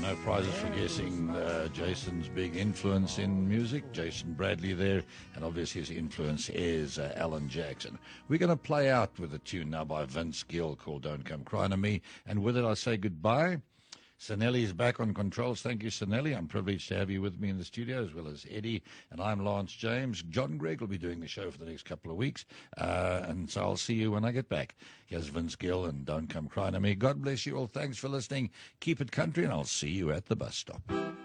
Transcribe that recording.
no prizes for guessing Jason's big influence in music. Jason Bradley there, and obviously his influence is Alan Jackson. We're going to play out with a tune now by Vince Gill called Don't Come Crying to Me, and with it I say goodbye. Sanelli is back on controls. Thank you, Sanelli. I'm privileged to have you with me in the studio, as well as Eddie. And I'm Lance James. John Gregg will be doing the show for the next couple of weeks. And so I'll see you when I get back. Here's Vince Gill and Don't Come Crying to Me. God bless you all. Thanks for listening. Keep it country, and I'll see you at the bus stop.